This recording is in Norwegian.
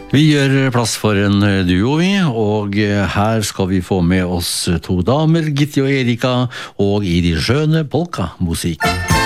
Vi gjør plass for en duo, vi, og her skal vi få med oss to damer, Gitti og Erika, og i de skjønne polka-musikk.